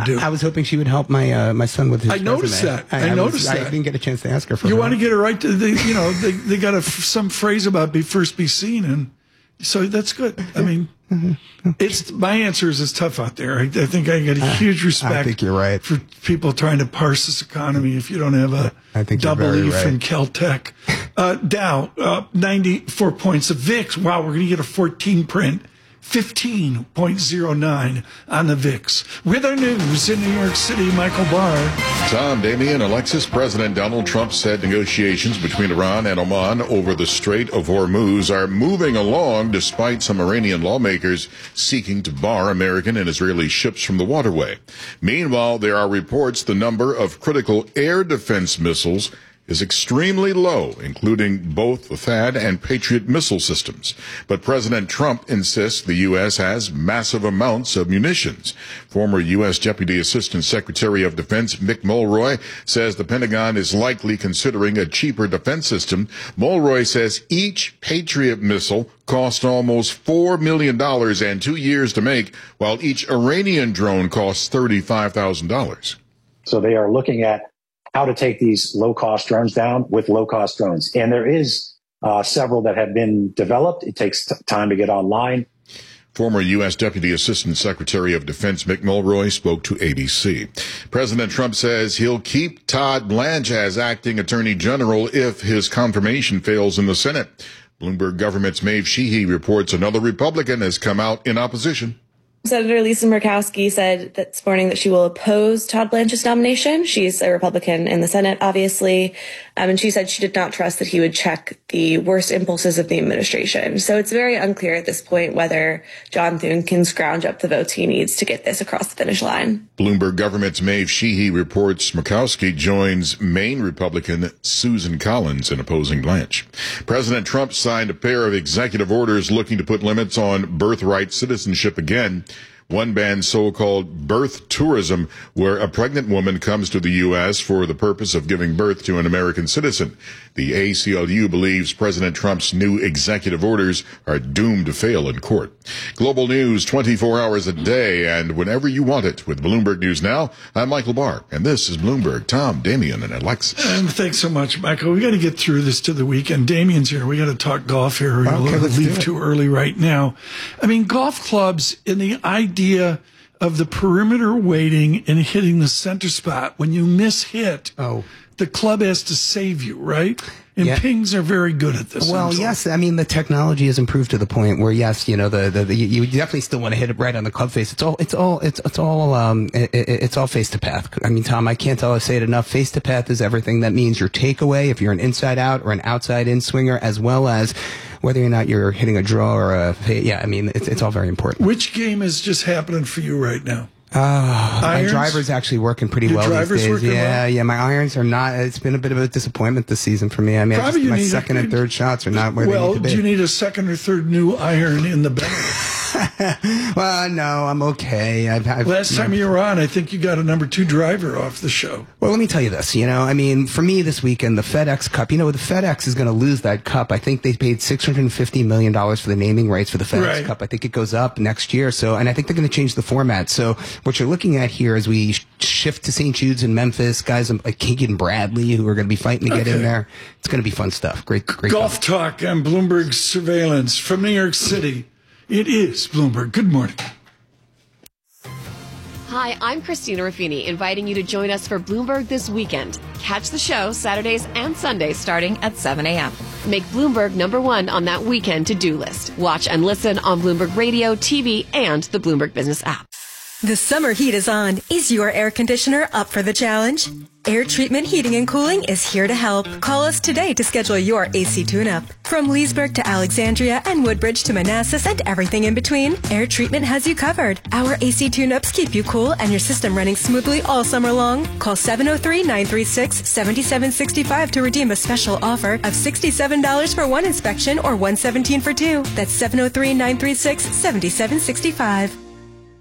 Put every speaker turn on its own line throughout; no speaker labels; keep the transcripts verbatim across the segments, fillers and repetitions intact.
do.
I was hoping she would help my uh, my son with his
I noticed
resume.
that. I, I noticed
was,
that.
I didn't get a chance to ask her for
You
her.
want to get it right to the, you know, they, they got a, some phrase about be first be seen, and so that's good. I mean, it's my answer is it's tough out there. I, I think I get a huge respect
I think you're right.
for people trying to parse this economy if you don't have a
I think you're
double
very
E
right.
from Caltech. Uh, Dow, uh, ninety-four points. The V I X, wow, we're going to get a fourteen print. fifteen point oh nine on the V I X. With our news in New York City, Michael Barr.
Tom, Damian, Alexis, President Donald Trump said negotiations between Iran and Oman over the Strait of Hormuz are moving along despite some Iranian lawmakers seeking to bar American and Israeli ships from the waterway. Meanwhile, there are reports the number of critical air defense missiles is extremely low, including both the THAAD and Patriot missile systems. But President Trump insists the U S has massive amounts of munitions. Former U S Deputy Assistant Secretary of Defense Mick Mulroy says the Pentagon is likely considering a cheaper defense system. Mulroy says each Patriot missile cost almost four million dollars and two years to make, while each Iranian drone costs thirty-five thousand dollars.
So they are looking at how to take these low-cost drones down with low-cost drones. And there is uh, several that have been developed. It takes t- time to get online.
Former U S Deputy Assistant Secretary of Defense Mick Mulroy spoke to A B C. President Trump says he'll keep Todd Blanche as acting Attorney General if his confirmation fails in the Senate. Bloomberg Government's Maeve Sheehy reports another Republican has come out in opposition.
Senator Lisa Murkowski said this morning that she will oppose Todd Blanche's nomination. She's a Republican in the Senate, obviously. Um, and she said she did not trust that he would check the worst impulses of the administration. So it's very unclear at this point whether John Thune can scrounge up the votes he needs to get this across the finish line.
Bloomberg Government's Maeve Sheehy reports Murkowski joins Maine Republican Susan Collins in opposing Blanche. President Trump signed a pair of executive orders looking to put limits on birthright citizenship again. One bans so-called birth tourism, where a pregnant woman comes to the U S for the purpose of giving birth to an American citizen. The A C L U believes President Trump's new executive orders are doomed to fail in court. Global news twenty-four hours a day and whenever you want it with Bloomberg News Now. I'm Michael Barr, and this is Bloomberg. Tom, Damian, and Alexis.
And thanks so much, Michael. We got to get through this to the weekend. Damian's here. We got to talk golf here. We're going to leave too early right now. I mean, golf clubs in the idea of the perimeter waiting and hitting the center spot. When you miss hit,
oh.
the club has to save you, right? And
yeah.
pings are very good at this.
Well, yes. I mean, the technology has improved to the point where, yes, you know, the, the, the you definitely still want to hit it right on the club face. It's all, it's all, it's, it's all, um, it, it's all face to path. I mean, Tom, I can't tell I say it enough. Face to path is everything. That means your takeaway, if you're an inside out or an outside in swinger, as well as whether or not you're hitting a draw or a, yeah, I mean, it's, it's all very important.
Which game is just happening for you right now?
Uh, my driver's actually working pretty
Your
well
driver's
these days.
working
yeah,
well?
yeah. My irons are not. It's been a bit of a disappointment this season for me. I mean,
Probably
just,
you
my
need
second
a,
and third shots are not where
well,
they need to be.
do you need a second or third new iron in the bag?
Well, no, I'm okay. I've, I've,
Last time you were on, I think you got a number two driver off the show.
Well, let me tell you this. You know, I mean, for me this weekend, the FedEx Cup, you know, the FedEx is going to lose that cup. I think they paid six hundred fifty million dollars for the naming rights for the FedEx
Right.
Cup. I think it goes up next year. So, and I think they're going to change the format. So what you're looking at here is we shift to Saint Jude's in Memphis, guys like Keegan Bradley who are going to be fighting to get
Okay.
in there. It's going to be fun stuff. Great, great
Golf
golf.
talk on Bloomberg Surveillance from New York City. It is Bloomberg. Good morning.
Hi, I'm Christina Ruffini, inviting you to join us for Bloomberg This Weekend. Catch the show Saturdays and Sundays starting at seven a.m. Make Bloomberg number one on that weekend to-do list. Watch and listen on Bloomberg Radio, T V, and the Bloomberg Business app.
The summer heat is on. Is your air conditioner up for the challenge? Air Treatment Heating and Cooling is here to help. Call us today to schedule your A C tune-up. From Leesburg to Alexandria and Woodbridge to Manassas and everything in between, Air Treatment has you covered. Our A C tune-ups keep you cool and your system running smoothly all summer long. Call seven oh three, nine three six, seven seven six five to redeem a special offer of sixty-seven dollars for one inspection or one hundred seventeen dollars for two. That's seven oh three, nine three six, seven seven six five.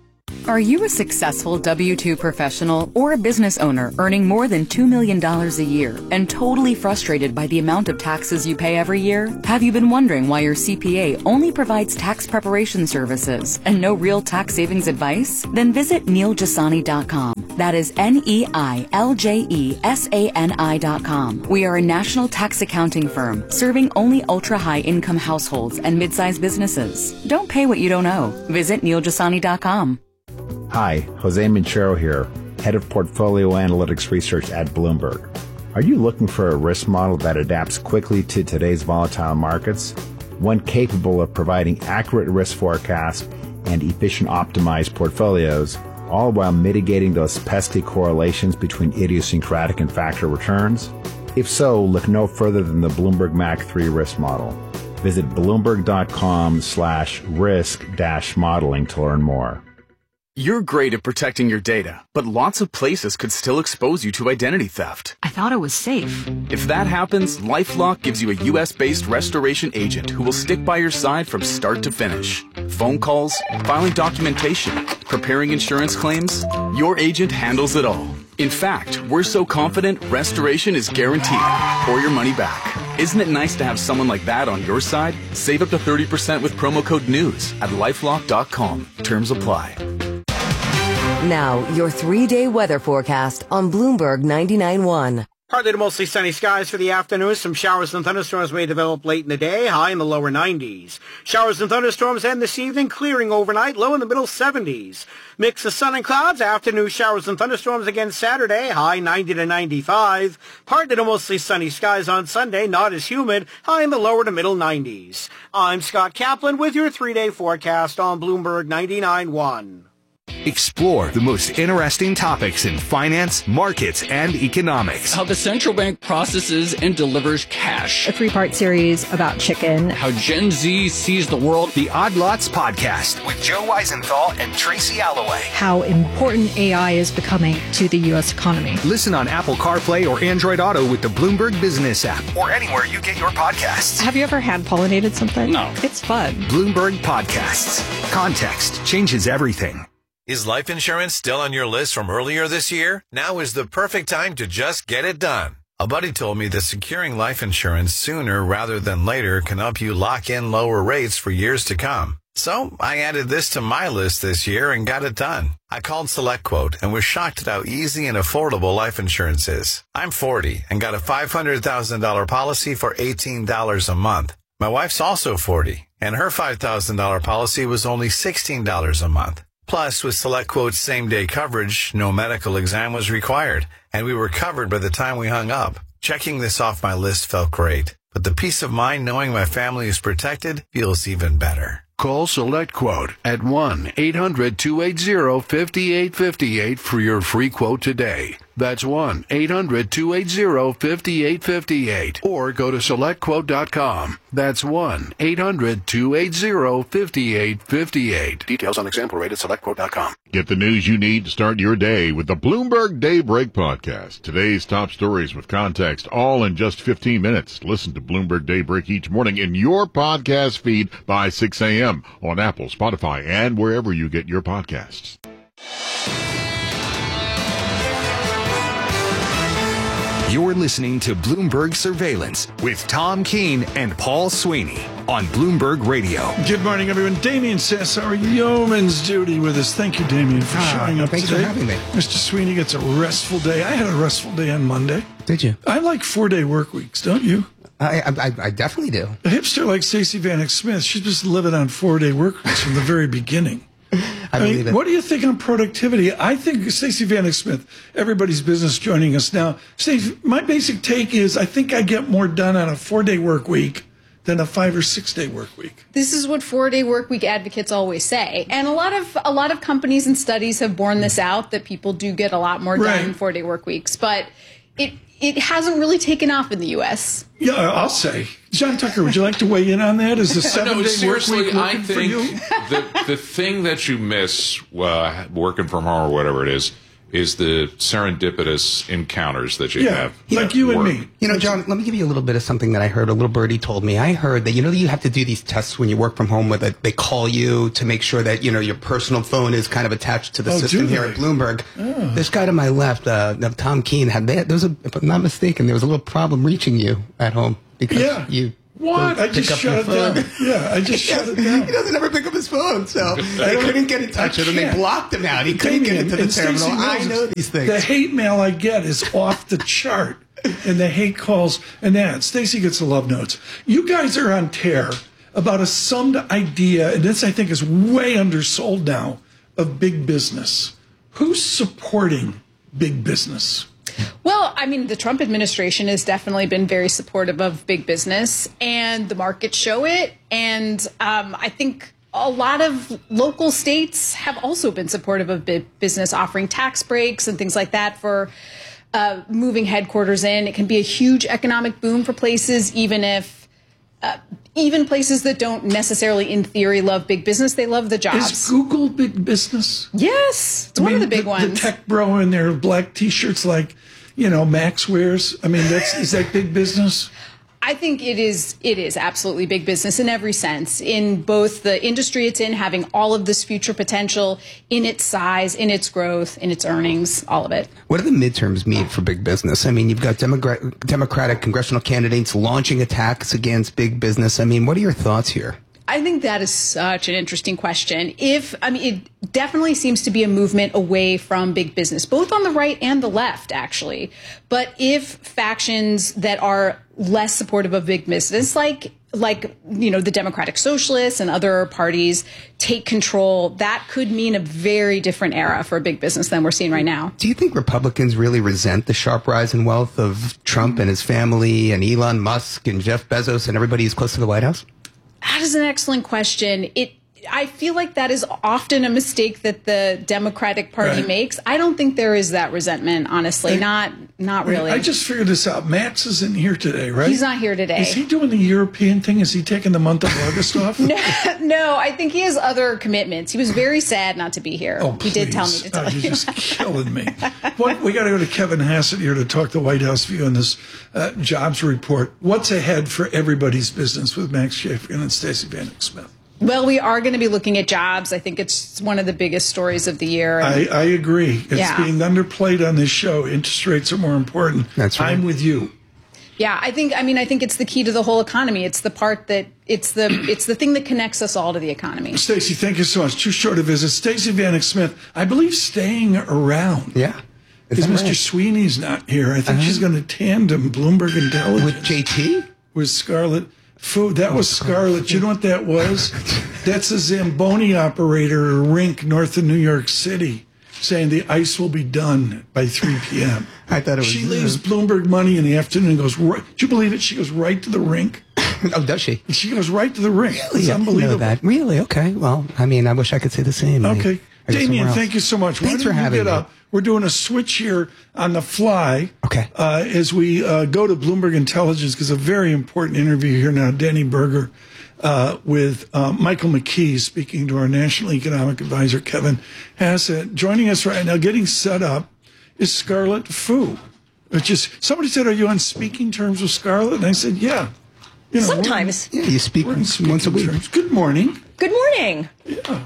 Are you a successful W two professional or a business owner earning more than two million dollars a year and totally frustrated by the amount of taxes you pay every year? Have you been wondering why your C P A only provides tax preparation services and no real tax savings advice? Then visit Neil Jasani dot com. That is N E I L J E S A N I dot com. We are a national tax accounting firm serving only ultra-high income households and mid-sized businesses. Don't pay what you don't owe. Visit Neil Jasani dot com.
Hi, Jose Minchero here, Head of Portfolio Analytics Research at Bloomberg. Are you looking for a risk model that adapts quickly to today's volatile markets? One capable of providing accurate risk forecasts and efficient optimized portfolios, all while mitigating those pesky correlations between idiosyncratic and factor returns? If so, look no further than the Bloomberg M A C three risk model. Visit Bloomberg.com slash risk dash modeling to learn more.
You're great at protecting your data, but lots of places could still expose you to identity theft.
I thought it was safe.
If that happens, LifeLock gives you a U S-based restoration agent who will stick by your side from start to finish. Phone calls, filing documentation, preparing insurance claims, your agent handles it all. In fact, we're so confident restoration is guaranteed or your money back. Isn't it nice to have someone like that on your side? Save up to thirty percent with promo code NEWS at lifelock dot com. Terms apply.
Now, your three-day weather forecast on Bloomberg ninety-nine point one.
Partly to mostly sunny skies for the afternoon. Some showers and thunderstorms may develop late in the day, high in the lower nineties. Showers and thunderstorms end this evening, clearing overnight, low in the middle seventies. Mix of sun and clouds, afternoon showers and thunderstorms again Saturday, high ninety to ninety-five. Partly to mostly sunny skies on Sunday, not as humid, high in the lower to middle nineties. I'm Scott Kaplan with your three-day forecast on Bloomberg ninety-nine point one.
Explore the most interesting topics in finance, markets, and economics.
How the central bank processes and delivers cash.
A three-part series about chicken.
How Gen Z sees the world.
The Odd Lots Podcast with Joe Weisenthal and Tracy Alloway.
How important A I is becoming to the U S economy.
Listen on Apple CarPlay or Android Auto with the Bloomberg Business app or anywhere you get your podcasts.
Have you ever hand pollinated something?
No.
It's fun.
Bloomberg Podcasts. Context changes everything.
Is life insurance still on your list from earlier this year? Now is the perfect time to just get it done. A buddy told me that securing life insurance sooner rather than later can help you lock in lower rates for years to come. So I added this to my list this year and got it done. I called SelectQuote and was shocked at how easy and affordable life insurance is. I'm forty and got a five hundred thousand dollars policy for eighteen dollars a month. My wife's also forty and her five thousand dollars policy was only sixteen dollars a month. Plus, with SelectQuote's same-day coverage, no medical exam was required, and we were covered by the time we hung up. Checking this off my list felt great, but the peace of mind knowing my family is protected feels even better.
Call SelectQuote at one eight hundred two eight zero five eight five eight for your free quote today. That's one eight hundred two eight zero five eight five eight. Or go to select quote dot com. That's one eight hundred two eight zero five eight five eight. Details on example rate at select quote dot com.
Get the news you need to start your day with the Bloomberg Daybreak Podcast. Today's top stories with context, all in just fifteen minutes. Listen to Bloomberg Daybreak each morning in your podcast feed by six a.m. on Apple, Spotify, and wherever you get your podcasts.
You're listening to Bloomberg Surveillance with Tom Keene and Paul Sweeney on Bloomberg Radio.
Good morning, everyone. Damien says our yeoman's duty with us. Thank you, Damien, for ah, showing up
thanks
today.
Thanks for having me.
Mister Sweeney gets a restful day. I had a restful day on Monday.
Did you?
I like four-day work weeks, don't you?
I, I, I definitely do.
A hipster like Stacey Vanek Smith, she's just living on four-day work weeks from the very beginning.
I, I mean,
it. What do you think on productivity? I think Stacey Vanek Smith, everybody's business joining us now. Stacey, my basic take is I think I get more done on a four-day work week than a five or six-day work week.
This is what four-day work week advocates always say. And a lot of a lot of companies and studies have borne this out, that people do get a lot more done
right.
in four-day work weeks. But it it hasn't really taken off in the U S.
Yeah, I'll say. John Tucker, would you like to weigh in on that? Is the seven-day
no,
work week working
I think
for you?
the, the thing that you miss uh, working from home or whatever it is,
is the serendipitous encounters that you
yeah,
have.
like you and me.
You know, John, let me give you a little bit of something that I heard. A little birdie told me. I heard that, you know, you have to do these tests when you work from home, where they call you to make sure that, you know, your personal phone is kind of attached to the
oh,
system here at Bloomberg. Oh. This guy to my left, uh, Tom Keene, had they, there was a, if I'm not mistaken, there was a little problem reaching you at home because
yeah.
you.
What? I just shut it down. Yeah, I just shut it down.
He doesn't ever pick up his phone, so they couldn't get in touch with him. They blocked him out. He couldn't get into the terminal. I know these things.
The hate mail I get is off the chart, and the hate calls and that. Stacey gets the love notes. You guys are on tear about a summed idea, and this I think is way undersold now, of big business. Who's supporting big business?
Well, I mean, the Trump administration has definitely been very supportive of big business, and the markets show it. And um, I think a lot of local states have also been supportive of big business, offering tax breaks and things like that for uh, moving headquarters in. It can be a huge economic boom for places, even if uh, even places that don't necessarily, in theory, love big business. They love the jobs.
Is Google big business?
Yes, it's I one mean, of the big
the,
ones.
The tech bro in their black T-shirts, like, you know, Max wears. I mean, that's is that big business?
I think it is. It is absolutely big business in every sense, in both the industry it's in, having all of this future potential in its size, in its growth, in its earnings, all of it.
What do the midterms mean for big business? I mean, you've got Democrat, Democratic congressional candidates launching attacks against big business. I mean, what are your thoughts here?
I think that is such an interesting question. If, I mean, it definitely seems to be a movement away from big business, both on the right and the left, actually. But if factions that are less supportive of big business, like, like, you know, the Democratic Socialists and other parties take control, that could mean a very different era for big business than we're seeing right now.
Do you think Republicans really resent the sharp rise in wealth of Trump and his family and Elon Musk and Jeff Bezos and everybody who's close to the White House?
That is an excellent question. It, I feel like that is often a mistake that the Democratic Party right. makes. I don't think there is that resentment, honestly. I, not, not really.
I just figured this out. Max isn't here today, right?
He's not here today.
Is he doing the European thing? Is he taking the month of August off?
no, no, I think he has other commitments. He was very sad not to be here.
Oh,
he did tell me to tell
oh,
you.
You're just killing me. What, we got to go to Kevin Hassett here to talk the White House view on this uh, jobs report. What's ahead for everybody's business with Max Schaeffer and Stacey Vanek Smith?
Well, we are going to be looking at jobs. I think it's one of the biggest stories of the year.
I, I agree. It's
yeah.
being underplayed on this show. Interest rates are more important.
That's right.
I'm with you.
Yeah, I think. I mean, I think it's the key to the whole economy. It's the part that it's the it's the thing that connects us all to the economy.
Stacey, thank you so much. Too short a visit. Stacey Vanek Smith, I believe, staying around.
Yeah.
Because Mister Right? Sweeney's not here. I think uh-huh. she's going to tandem Bloomberg Intelligence
with J T,
with Scarlett. Food. That was Scarlett. You know what that was? That's a Zamboni operator, a rink north of New York City, saying the ice will be done by three p.m.
I thought it was.
She leaves Bloomberg money in the afternoon and goes, right, do you believe it? She goes right to the rink.
Oh, does she?
She goes right to the rink.
Really?
It's unbelievable.
I know that. Really? Okay. Well, I mean, I wish I could say the same.
Okay. I, I Damien, thank you so much.
Thanks
Why
for having
get
me.
Up? We're doing a switch here on the fly.
Okay.
Uh, as we uh, go to Bloomberg Intelligence, because a very important interview here now, Danny Berger, uh, with uh, Michael McKee, speaking to our National Economic Advisor, Kevin Hassett. Joining us right now, getting set up, is Scarlett Fu. Which is, somebody said, are you on speaking terms with Scarlett? And I said, yeah. You know,
Sometimes.
Yeah, you speak once a week.
Terms. Good morning.
Good morning.
Yeah.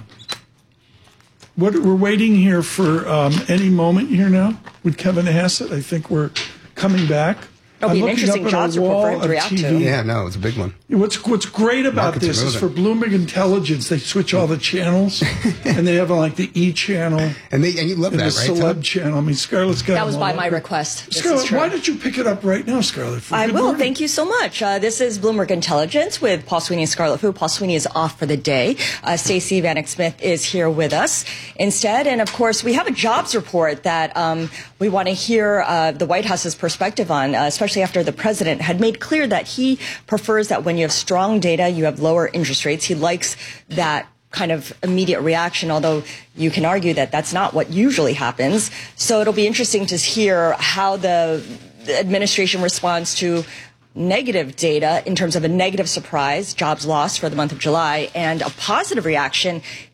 What, we're waiting here for um, any moment here now with Kevin Hassett. I think we're coming back.
It'll be an interesting jobs report for him to react to.
Yeah, no, it's a big one.
What's what's great about
Markets
this is for Bloomberg Intelligence, they switch all the channels, and they have like the E channel,
and they and you love
and
that,
the
right?
celeb
Tom?
channel. I mean, Scarlett's got
that was by
my
request. This
Scarlett, why did you pick it up right now, Scarlett? For
I
good
will.
morning.
Thank you so much. Uh, this is Bloomberg Intelligence with Paul Sweeney and Scarlett Fu. Paul Sweeney is off for the day. Uh, Stacey Vanek Smith is here with us instead, and of course, we have a jobs report that um, we want to hear uh, the White House's perspective on, uh, especially after the president had made clear that he prefers that when you have strong data, you have lower interest rates. He likes that kind of immediate reaction, although you can argue that that's not what usually happens. So it'll be interesting to hear how the administration responds to negative data in terms of a negative surprise, jobs lost for the month of July, and a positive reaction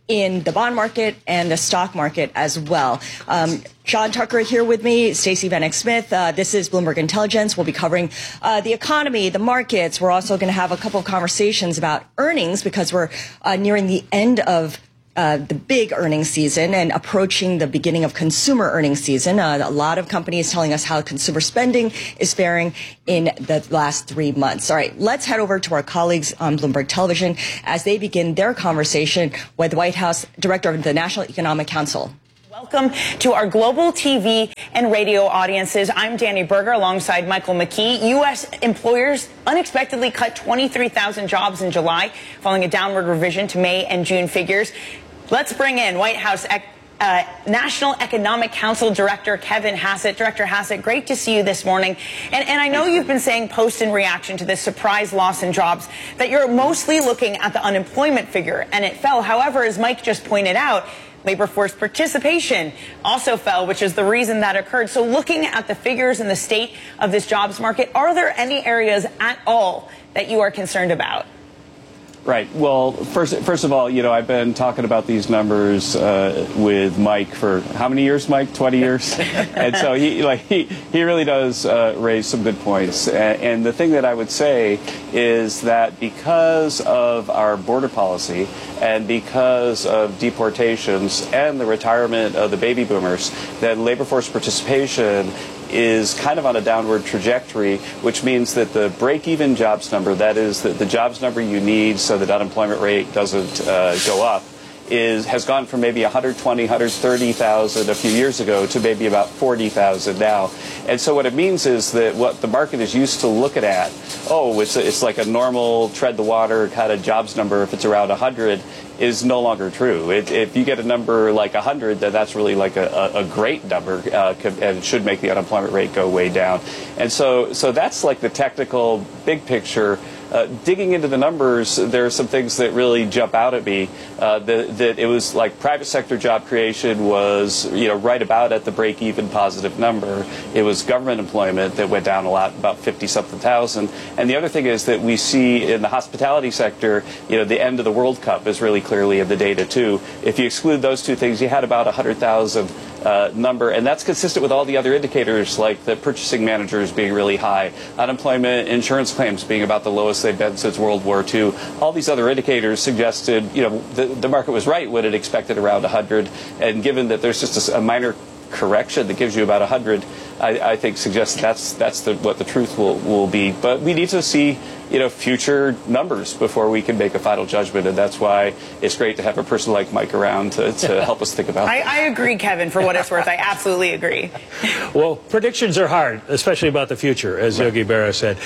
in the bond market and the stock market as well. Um, Sean Tucker here with me, Stacey Vanek Smith. Uh, this is Bloomberg Intelligence. We'll be covering uh, the economy, the markets. We're also going to have a couple of conversations about earnings because we're uh, nearing the end of Uh, the big earnings season and approaching the beginning of consumer earnings season. Uh, a lot of companies telling us how consumer spending is faring in the last three months. All right, let's head over to our colleagues on Bloomberg Television as they begin their conversation with the White House Director of the National Economic Council.
Welcome to our global T V and radio audiences. I'm Danny Berger alongside Michael McKee. U S employers unexpectedly cut twenty-three thousand jobs in July, following a downward revision to May and June figures. Let's bring in White House uh, National Economic Council Director Kevin Hassett. Director Hassett, great to see you this morning. And, and I know you've been saying post in reaction to this surprise loss in jobs that you're mostly looking at the unemployment figure, and it fell. However, as Mike just pointed out, labor force participation also fell, which is the reason that occurred. So looking at the figures and the state of this jobs market, are there any areas at all that you are concerned about?
Right. Well, first, first of all, you know, I've been talking about these numbers uh, with Mike for how many years, Mike? twenty years. And so he, like, he, he really does uh, raise some good points. And, and the thing that I would say is that because of our border policy and because of deportations and the retirement of the baby boomers, that labor force participation is kind of on a downward trajectory, which means that the break-even jobs number, that is the, the jobs number you need so that unemployment rate doesn't uh, go up, is has gone from maybe one hundred twenty, one hundred thirty thousand a few years ago to maybe about forty thousand now. And so what it means is that what the market is used to looking at, oh, it's, it's like a normal tread the water kind of jobs number if it's around one hundred, is no longer true. It, if you get a number like one hundred, then that's really like a, a, a great number uh, and should make the unemployment rate go way down. And so, so that's like the technical big picture. Uh, digging into the numbers, there are some things that really jump out at me. Uh, that, that it was like private sector job creation was, you know, right about at the break-even positive number. It was government employment that went down a lot, about fifty-something thousand. And the other thing is that we see in the hospitality sector, you know, the end of the World Cup is really clearly in the data too. If you exclude those two things, you had about one hundred thousand uh, number, and that's consistent with all the other indicators, like the purchasing managers being really high, unemployment insurance claims being about the lowest they've been since World War Two. All these other indicators suggested, you know, the, the market was right when it expected around one hundred, and given that there's just a, a minor correction that gives you about one hundred, I, I think suggests that's that's the, what the truth will, will be. But we need to see, you know, future numbers before we can make a final judgment, and that's why it's great to have a person like Mike around to, to help us think about
I,
that.
I agree, Kevin, for what it's worth. I absolutely agree.
Well, predictions are hard, especially about the future, as right. Yogi Berra said.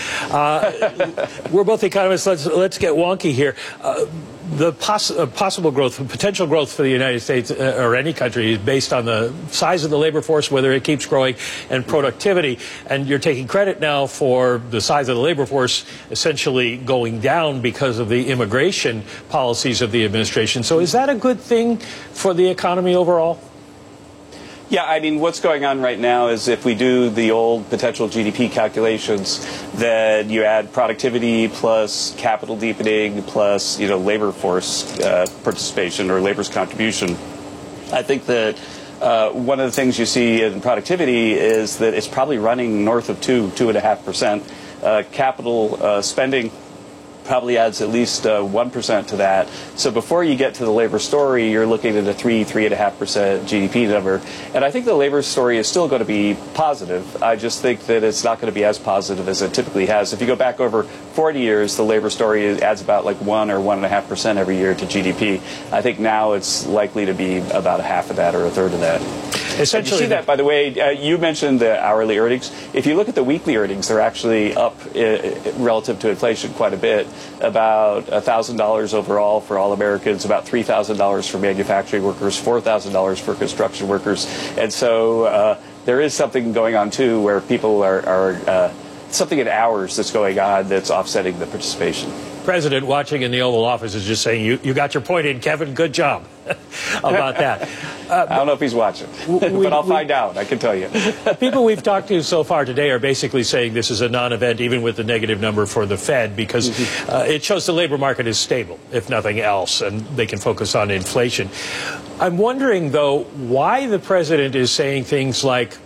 Uh, we're both economists. Let's, let's get wonky here. Uh, the poss uh, possible growth, potential growth for the United States uh, or any country is based on the size of the labor force, whether it keeps growing, and productivity. And you're taking credit now for the size of the labor force essentially going down because of the immigration policies of the administration. So is that a good thing for the economy overall?
Yeah, I mean, what's going on right now is if we do the old potential G D P calculations, then you add productivity plus capital deepening plus, you know, labor force uh, participation or labor's contribution. I think that uh, one of the things you see in productivity is that it's probably running north of two, two and a half percent. Uh, capital uh, spending probably adds at least uh, one percent to that. So before you get to the labor story, you're looking at a three, three and a half percent G D P number. And I think the labor story is still going to be positive. I just think that it's not going to be as positive as it typically has. If you go back over forty years, the labor story adds about like one or one and a half percent every year to G D P. I think now it's likely to be about a half of that or a third of that. Essentially, you see that, by the way, uh, you mentioned the hourly earnings. If you look at the weekly earnings, they're actually up uh, relative to inflation quite a bit, about one thousand dollars overall for all Americans, about three thousand dollars for manufacturing workers, four thousand dollars for construction workers. And so uh, there is something going on, too, where people are, are uh, something in hours that's going on that's offsetting the participation.
President watching in the Oval Office is just saying, you, you got your point in, Kevin. Good job about that.
Uh, I don't know if he's watching, we, but I'll we, find out. I can tell you.
People we've talked to so far today are basically saying this is a non-event, even with the negative number for the Fed, because mm-hmm. uh, it shows the labor market is stable, if nothing else, and they can focus on inflation. I'm wondering, though, why the president is saying things like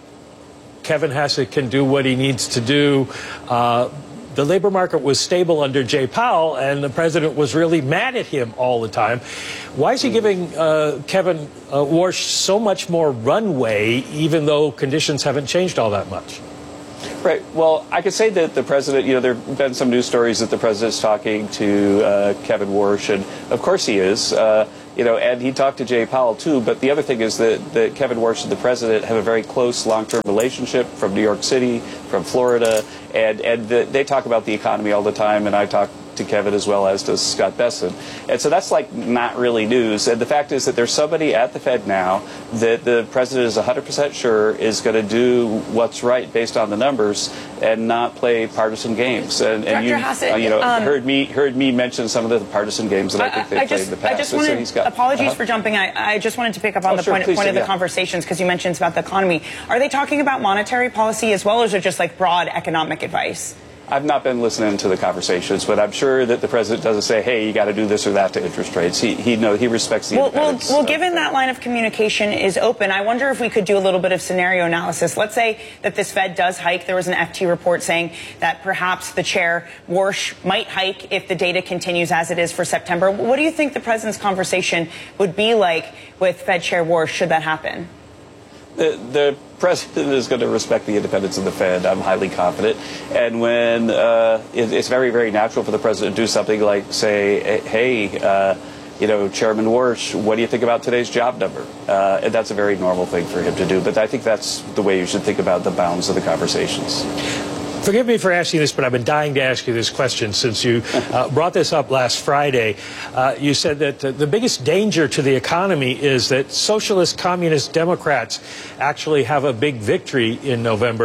Kevin Hassett can do what he needs to do. Uh, the labor market was stable under Jay Powell, and the president was really mad at him all the time. Why is he giving uh, Kevin uh, Warsh so much more runway, even though conditions haven't changed all that much?
Right. Well, I could say that the president, you know, there have been some news stories that the president's talking to uh, Kevin Warsh, and of course he is. Uh, You know, and he talked to Jay Powell, too. But the other thing is that, that Kevin Warsh and the president have a very close long-term relationship from New York City, from Florida. And, and the, they talk about the economy all the time. And I talk to Kevin as well as does Scott Bessent. And so that's like not really news. And the fact is that there's somebody at the Fed now that the president is one hundred percent sure is going to do what's right based on the numbers and not play partisan games. And, and you,
Hassett,
uh, you know,
um,
heard me heard me mention some of the partisan games that I think they
I
played
just,
in the past.
I just wanted,
so he's got,
apologies
uh-huh.
for jumping. I, I just wanted to pick up on
oh,
the
sure,
point,
please
point
do,
of the
yeah.
conversations because you mentioned about the economy. Are they talking about monetary policy as well, or is it just like broad economic advice?
I've not been listening to the conversations, but I'm sure that the president doesn't say, hey, you got to do this or that to interest rates. He, he, know, he respects the
well,
independence.
Well, well given that line of communication is open, I wonder if we could do a little bit of scenario analysis. Let's say that this Fed does hike. There was an F T report saying that perhaps the chair, Warsh, might hike if the data continues as it is for September. What do you think the president's conversation would be like with Fed Chair Warsh should that happen?
The, the president is going to respect the independence of the Fed. I'm highly confident. And when uh, it, it's very, very natural for the president to do something like say, hey, uh, you know, Chairman Warsh, what do you think about today's job number? Uh, and that's a very normal thing for him to do. But I think that's the way you should think about the bounds of the conversations.
Forgive me for asking this, but I've been dying to ask you this question since you uh, brought this up last Friday. Uh, you said that uh, the biggest danger to the economy is that socialist, communist Democrats actually have a big victory in November.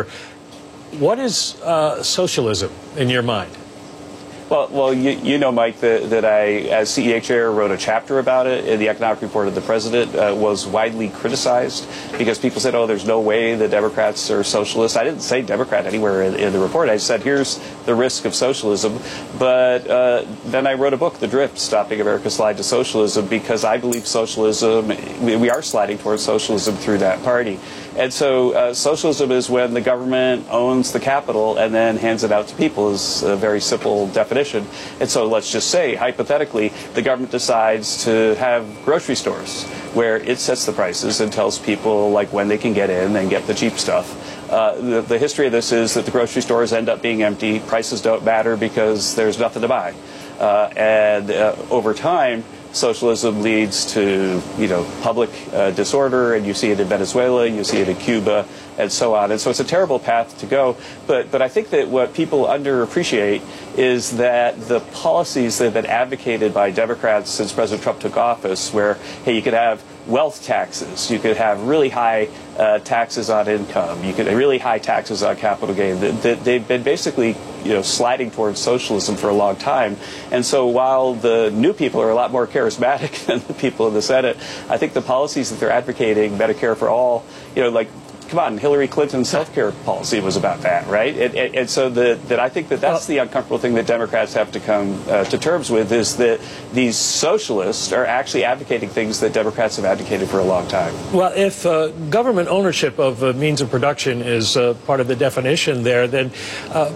What is uh, socialism in your mind?
Well, well, you, you know, Mike, that, that I, as C E A chair, wrote a chapter about it in the economic report of the president. Uh, was widely criticized because people said, oh, there's no way the Democrats are socialists. I didn't say Democrat anywhere in, in the report. I said, here's the risk of socialism. But uh, then I wrote a book, The Drift, Stopping America's Slide to Socialism, because I believe socialism, we, we are sliding towards socialism through that party. And so uh, socialism is when the government owns the capital and then hands it out to people, is a very simple definition. And so let's just say, hypothetically, the government decides to have grocery stores where it sets the prices and tells people like when they can get in and get the cheap stuff. Uh, the, the history of this is that the grocery stores end up being empty. Prices don't matter because there's nothing to buy. Uh, and uh, over time, socialism leads to, you know, public uh, disorder, and you see it in Venezuela, you see it in Cuba, and so on. And so it's a terrible path to go. But but I think that what people underappreciate is that the policies that have been advocated by Democrats since President Trump took office, where, hey, you could have wealth taxes, you could have really high uh, taxes on income, you could have really high taxes on capital gain, that, that they've been basically, you know, sliding towards socialism for a long time. And so while the new people are a lot more charismatic than the people in the Senate, I think the policies that they're advocating, Medicare for all, you know, like, come on, Hillary Clinton's health care policy was about that, right? And, and, and so the, that I think that that's the uncomfortable thing that Democrats have to come uh, to terms with, is that these socialists are actually advocating things that Democrats have advocated for a long time.
Well, if uh, government ownership of uh, means of production is uh, part of the definition there, then uh,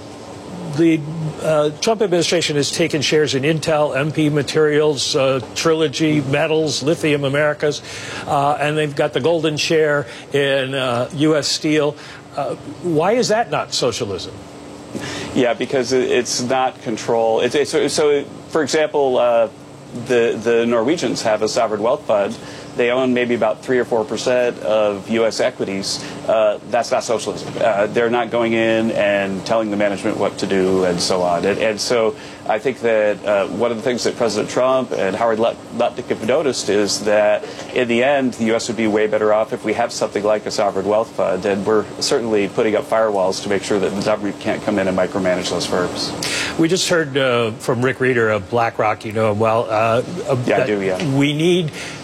the uh, Trump administration has taken shares in Intel, M P Materials, uh, Trilogy, Metals, Lithium Americas, uh, and they've got the golden share in uh, U S Steel. Uh, why is that not socialism?
Yeah, because it's not control. It's, it's, so, for example, uh, the the Norwegians have a sovereign wealth fund. They own maybe about three or four percent of U S equities. Uh, that's not socialism. Uh, they're not going in and telling the management what to do and so on. And, and so I think that uh, one of the things that President Trump and Howard Lutnick have noticed is that in the end, the U S would be way better off if we have something like a sovereign wealth fund. And we're certainly putting up firewalls to make sure that the government can't come in and micromanage those firms.
We just heard uh, from Rick Reeder of BlackRock, you know him well. Uh,
yeah, I do, yeah.
We need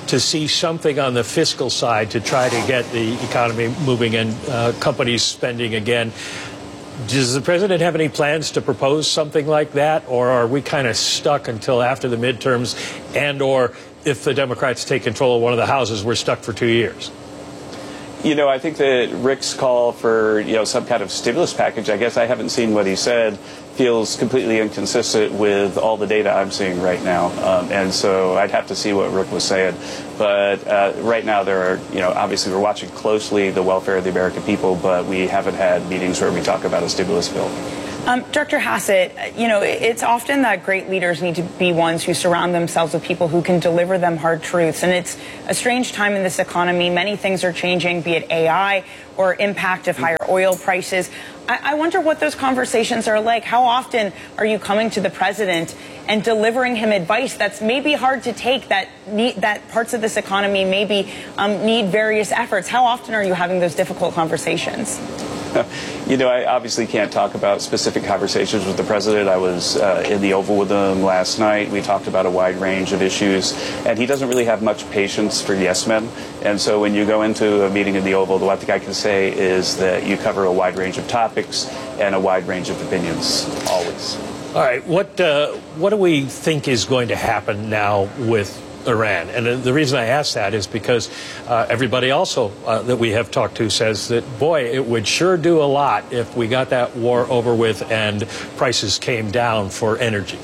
to see something on the fiscal side to try to get the economy moving and uh, companies spending again. Does the president have any plans to propose something like that, or are we kind of stuck until after the midterms, and or if the Democrats take control of one of the houses, we're stuck for two years?
You know, I think that Rick's call for, you know, some kind of stimulus package, I guess I haven't seen what he said, feels completely inconsistent with all the data I'm seeing right now. Um, and so I'd have to see what Rick was saying. But uh, right now there are, you know, obviously we're watching closely the welfare of the American people, but we haven't had meetings where we talk about a stimulus bill.
Um, Director Hassett, you know, it's often that great leaders need to be ones who surround themselves with people who can deliver them hard truths. And it's a strange time in this economy. Many things are changing, be it A I or impact of higher oil prices. I, I wonder what those conversations are like. How often are you coming to the president and delivering him advice that's maybe hard to take, that need, that parts of this economy maybe um, need various efforts? How often are you having those difficult conversations?
You know, I obviously can't talk about specific conversations with the president. I was uh, in the Oval with him last night. We talked about a wide range of issues, and he doesn't really have much patience for yes men. And so when you go into a meeting in the Oval, the one thing I can say is that you cover a wide range of topics and a wide range of opinions, always.
All right, what uh, what do we think is going to happen now with Iran? And the reason I ask that is because uh, everybody also uh, that we have talked to says that, boy, it would sure do a lot if we got that war over with and prices came down for energy.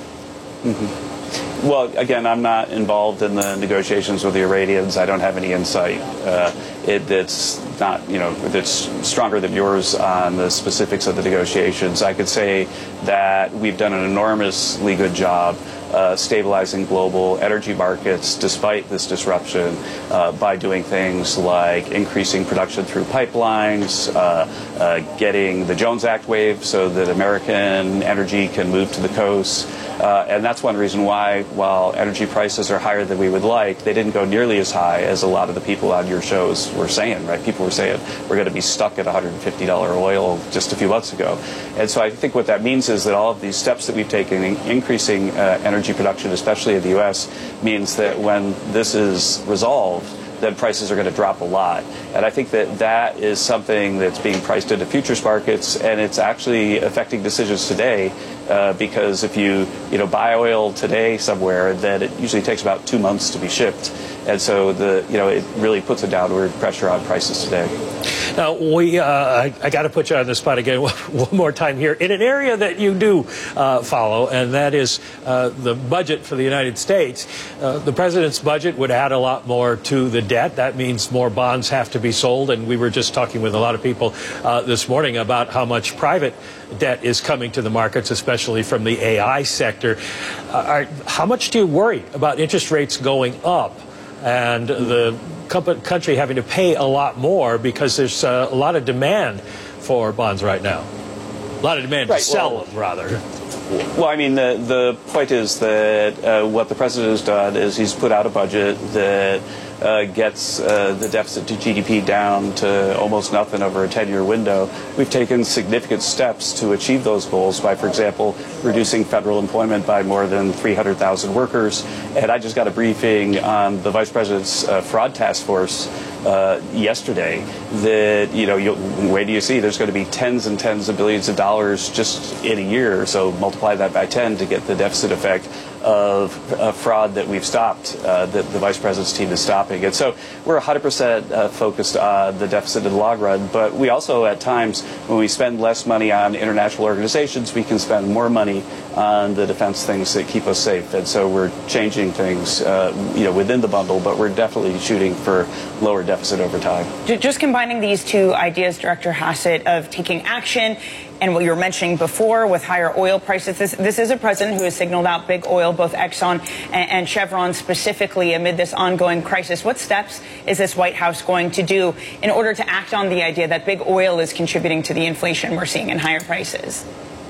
Mm-hmm. Well, again, I'm not involved in the negotiations with the Iranians. I don't have any insight. Uh, it, it's not, you know, it's stronger than yours on the specifics of the negotiations. I could say that we've done an enormously good job Uh, stabilizing global energy markets despite this disruption uh, by doing things like increasing production through pipelines, uh, uh, getting the Jones Act waived so that American energy can move to the coast. Uh, and that's one reason why, while energy prices are higher than we would like, they didn't go nearly as high as a lot of the people on your shows were saying, right? People were saying we're going to be stuck at one hundred fifty dollars oil just a few months ago. And so I think what that means is that all of these steps that we've taken in increasing uh, energy production, especially in the U S, means that when this is resolved, then prices are going to drop a lot. And I think that that is something that's being priced into futures markets, and it's actually affecting decisions today uh, because if you, you know, buy oil today somewhere, then it usually takes about two months to be shipped. And so the, you know, it really puts a downward pressure on prices today.
Now, we, uh, I, I got to put you on the spot again one more time here in an area that you do uh, follow, and that is uh, the budget for the United States. Uh, the president's budget would add a lot more to the debt. That means more bonds have to be sold, and we were just talking with a lot of people uh, this morning about how much private debt is coming to the markets, especially from the A I sector. Uh, are, how much do you worry about interest rates going up and the country having to pay a lot more because there's uh, a lot of demand for bonds right now? A lot of demand
right,
to sell
well,
them, rather.
Well, I mean, the, the point is that uh, what the president has done is he's put out a budget that uh, gets uh, the deficit to G D P down to almost nothing over a ten-year window. We've taken significant steps to achieve those goals by, for example, reducing federal employment by more than three hundred thousand workers. And I just got a briefing on the vice president's uh, fraud task force uh, yesterday that, you know, you'll, wait till you see there's going to be tens and tens of billions of dollars just in a year. So multiply that by ten to get the deficit effect of uh, fraud that we've stopped, uh, that the vice president's team is stopping. And so we're one hundred percent uh, focused on the deficit in the long run. But we also, at times, when we spend less money on international organizations, we can spend more money on the defense things that keep us safe. And so we're changing things, uh, you know, within the bundle, but we're definitely shooting for lower deficit over time.
Just combining these two ideas, Director Hassett, of taking action and what you were mentioning before with higher oil prices. This, this is a president who has signaled out big oil, both Exxon and, and Chevron specifically, amid this ongoing crisis. What steps is this White House going to do in order to act on the idea that big oil is contributing to the inflation we're seeing in higher prices?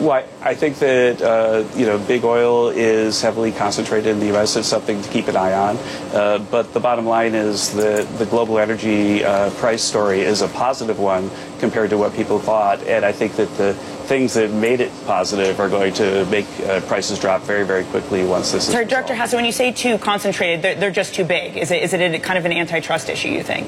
Well, I think that, uh, you know, big oil is heavily concentrated in the U S. It's something to keep an eye on. Uh, but the bottom line is that the global energy uh, price story is a positive one compared to what people thought. And I think that the things that made it positive are going to make uh, prices drop very, very quickly once this is
Sorry,
resolved.
Director Hassett, when you say too concentrated, they're, they're just too big. Is it, is it a, kind of an antitrust issue, you think?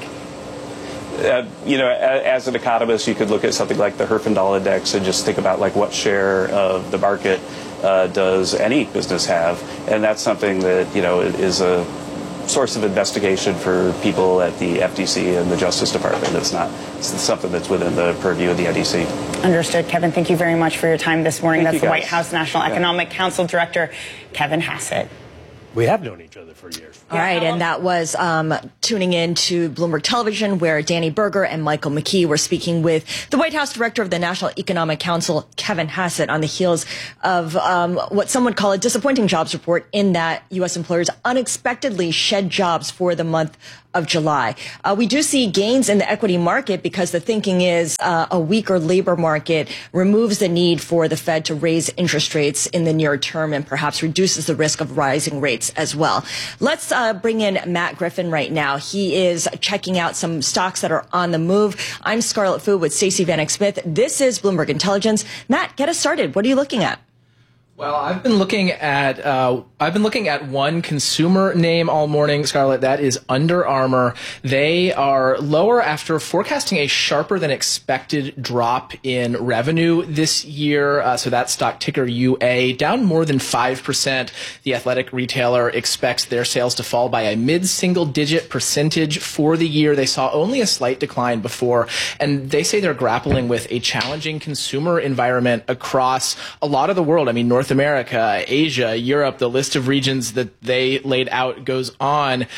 Uh, you know, as an economist, you could look at something like the Herfindahl Index and just think about like what share of the market uh, does any business have, and that's something that, you know, is a source of investigation for people at the F T C and the Justice Department. It's not it's something that's within the purview of the N E C.
Understood. Kevin, thank you very much for your time this morning.
Thank
That's the
guys.
White House National
Yeah.
Economic Council Director, Kevin Hassett.
We have known each other for years.
All right, and that was um, tuning in to Bloomberg Television, where Danny Berger and Michael McKee were speaking with the White House Director of the National Economic Council, Kevin Hassett, on the heels of um, what some would call a disappointing jobs report, in that U S employers unexpectedly shed jobs for the month of July. Uh, we do see gains in the equity market because the thinking is uh, a weaker labor market removes the need for the Fed to raise interest rates in the near term and perhaps reduces the risk of rising rates as well. Let's uh, bring in Matt Griffin right now. He is checking out some stocks that are on the move. I'm Scarlett Fu with Stacey Vanek Smith. This is Bloomberg Intelligence. Matt, get us started. What are you looking at?
Well, I've been looking at uh, I've been looking at one consumer name all morning, Scarlett. That is Under Armour. They are lower after forecasting a sharper than expected drop in revenue this year. Uh, so that stock, ticker U A, down more than five percent. The athletic retailer expects their sales to fall by a mid-single digit percentage for the year. They saw only a slight decline before, and they say they're grappling with a challenging consumer environment across a lot of the world. I mean, North America, Asia, Europe, the list of regions that they laid out goes on.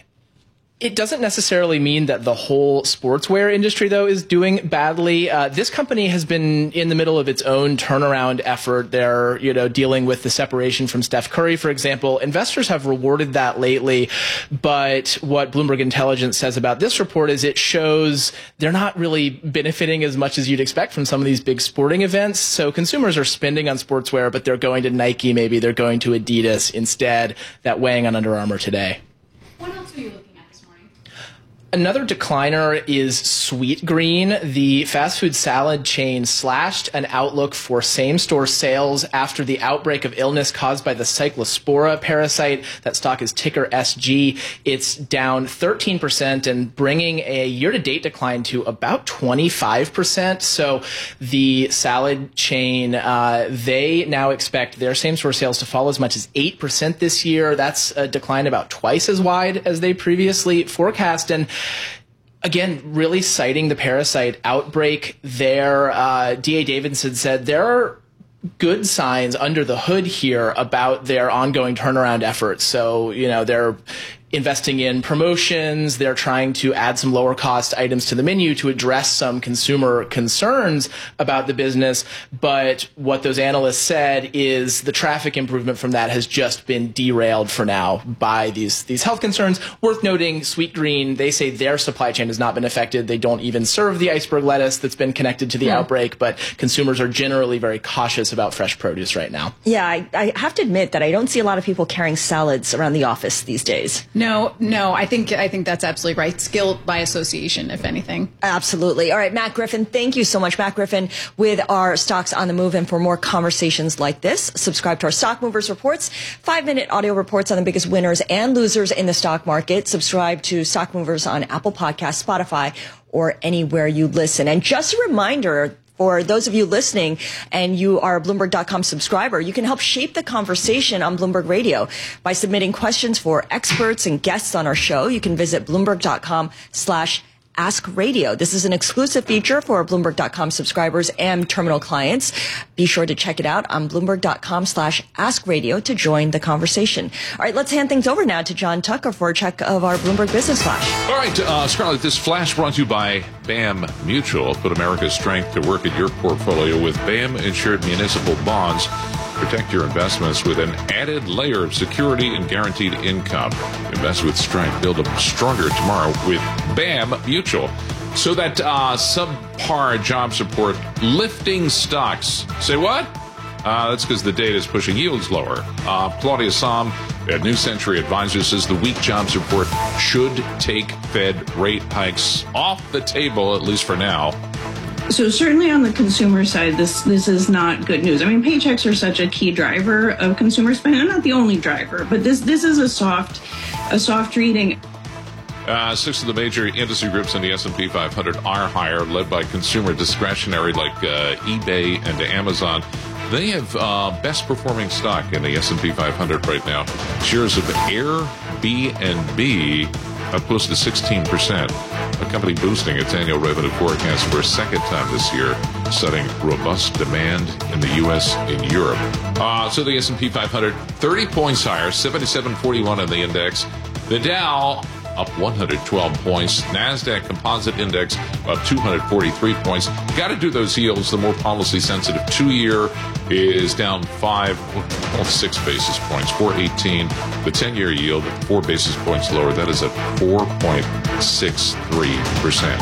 It doesn't necessarily mean that the whole sportswear industry, though, is doing badly. Uh, this company has been in the middle of its own turnaround effort. They're, you know, dealing with the separation from Steph Curry, for example. Investors have rewarded that lately. But what Bloomberg Intelligence says about this report is it shows they're not really benefiting as much as you'd expect from some of these big sporting events. So consumers are spending on sportswear, but they're going to Nike, maybe they're going to Adidas instead. That weighing on Under Armour today.
What else are you looking at?
Another decliner is Sweetgreen. The fast food salad chain slashed an outlook for same-store sales after the outbreak of illness caused by the Cyclospora parasite. That stock is ticker S G. It's down thirteen percent and bringing a year-to-date decline to about twenty-five percent. So the salad chain, uh, they now expect their same-store sales to fall as much as eight percent this year. That's a decline about twice as wide as they previously forecast. And again, really citing the parasite outbreak there, uh, D A Davidson said there are good signs under the hood here about their ongoing turnaround efforts. So, you know, they're investing in promotions. They're trying to add some lower cost items to the menu to address some consumer concerns about the business. But what those analysts said is the traffic improvement from that has just been derailed for now by these, these health concerns. Worth noting, Sweetgreen, they say their supply chain has not been affected. They don't even serve the iceberg lettuce that's been connected to the yeah. outbreak, but consumers are generally very cautious about fresh produce right now.
Yeah, I, I have to admit that I don't see a lot of people carrying salads around the office these days.
No, no, I think I think that's absolutely right. It's guilt by association, if anything.
Absolutely. All right, Matt Griffin, thank you so much. Matt Griffin with our Stocks on the Move. And for more conversations like this, subscribe to our Stock Movers Reports, five-minute audio reports on the biggest winners and losers in the stock market. Subscribe to Stock Movers on Apple Podcasts, Spotify, or anywhere you listen. And just a reminder, for those of you listening and you are a Bloomberg dot com subscriber, you can help shape the conversation on Bloomberg Radio by submitting questions for experts and guests on our show. You can visit Bloomberg dot com slash Ask Radio. This is an exclusive feature for Bloomberg dot com subscribers and terminal clients. Be sure to check it out on Bloomberg dot com slash Ask Radio to join the conversation. All right, let's hand things over now to John Tucker for a check of our Bloomberg Business Flash.
All right, uh, Scarlett, this flash brought to you by BAM Mutual. Put America's strength to work in your portfolio with BAM Insured Municipal Bonds. Protect your investments with an added layer of security and guaranteed income. Invest with strength. Build a stronger tomorrow with BAM Mutual. So that uh, subpar job support lifting stocks. Say what? Uh, that's because the data is pushing yields lower. Uh, Claudia Sahm at New Century Advisors says the weak jobs report should take Fed rate hikes off the table, at least for now.
So certainly on the consumer side, this this is not good news. I mean, paychecks are such a key driver of consumer spending. They're not the only driver, but this this is a soft a soft reading.
Uh, six of the major industry groups in the S and P five hundred are higher, led by consumer discretionary like uh, eBay and Amazon. They have uh, best performing stock in the S and P five hundred right now. Shares of Airbnb up close to sixteen percent. A company boosting its annual revenue forecast for a second time this year, citing robust demand in the U S and Europe. Uh, so the S and P five hundred, thirty points higher, seventy-seven forty-one on the index. The Dow up one hundred twelve points. NASDAQ Composite Index up two hundred forty-three points. Got to do those yields. The more policy sensitive two-year is down five, well, six basis points, four eighteen. The ten-year yield four basis points lower. That is at four point six three percent.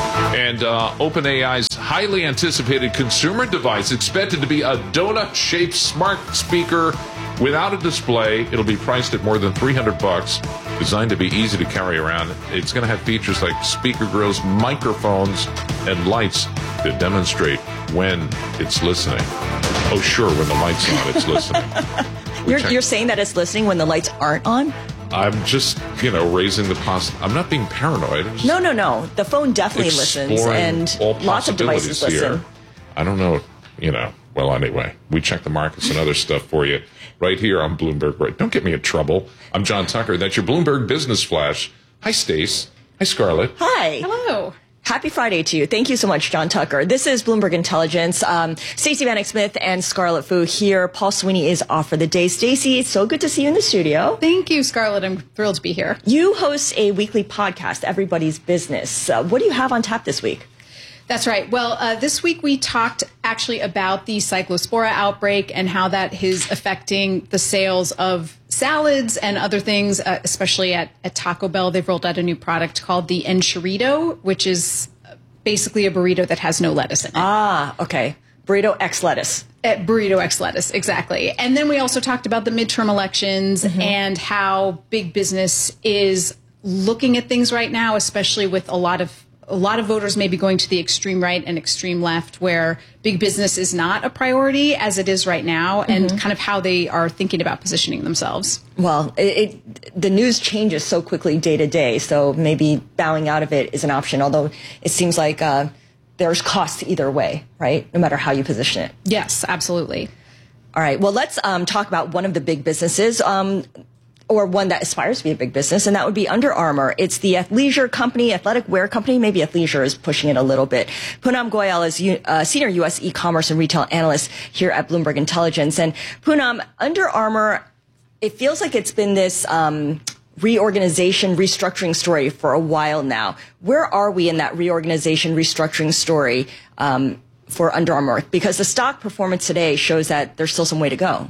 And uh, OpenAI's highly anticipated consumer device expected to be a donut-shaped smart speaker without a display. It'll be priced at more than three hundred bucks. Designed to be easy to carry around. It's going to have features like speaker grills, microphones, and lights to demonstrate when it's listening. Oh, sure, when the light's on, it's listening.
You're, you're saying that it's listening when the lights aren't on?
I'm just, you know, raising the poss. I'm not being paranoid. I'm just
No, no, no. The phone definitely listens, and
all
lots of devices
here.
listen.
I don't know, you know. Well, anyway, we check the markets and other stuff for you right here on Bloomberg. Right? Don't get me in trouble. I'm John Tucker. That's your Bloomberg Business Flash. Hi, Stace. Hi, Scarlett.
Hi.
Hello.
Happy Friday to you. Thank you so much, John Tucker. This is Bloomberg Intelligence. Um, Stacey Vanek Smith and Scarlett Fu here. Paul Sweeney is off for the day. Stacey, it's so good to see you in the studio.
Thank you, Scarlett. I'm thrilled to be here.
You host a weekly podcast, Everybody's Business. Uh, what do you have on tap this week?
That's right. Well, uh, this week we talked actually about the Cyclospora outbreak and how that is affecting the sales of salads and other things, uh, especially at, at Taco Bell. They've rolled out a new product called the Enchilado, which is basically a burrito that has no lettuce in it.
Ah, okay. Burrito X lettuce.
Uh, burrito X lettuce, exactly. And then we also talked about the midterm elections mm-hmm. and how big business is looking at things right now, especially with a lot of A lot of voters may be going to the extreme right and extreme left, where big business is not a priority as it is right now, and mm-hmm. kind of how they are thinking about positioning themselves.
Well, it, it, the news changes so quickly day to day, so maybe bowing out of it is an option, although it seems like uh, there's cost either way, right? No matter how you position it.
Yes, absolutely.
All right. Well, let's um, talk about one of the big businesses. Um, or one that aspires to be a big business, and that would be Under Armour. It's the athleisure company, athletic wear company. Maybe athleisure is pushing it a little bit. Poonam Goyal is uh, senior U S e-commerce and retail analyst here at Bloomberg Intelligence. And Poonam, Under Armour, it feels like it's been this um, reorganization, restructuring story for a while now. Where are we in that reorganization, restructuring story um, for Under Armour? Because the stock performance today shows that there's still some way to go.